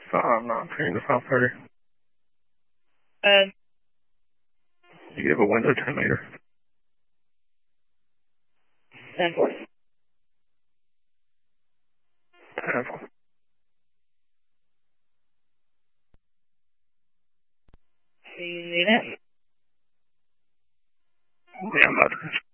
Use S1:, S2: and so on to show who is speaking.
S1: I'm not hearing the 530.
S2: Um,
S1: You have a window 10 meter.
S2: 10-4.
S1: 10-4.
S2: Do you need it?
S1: Yeah, I'm about to.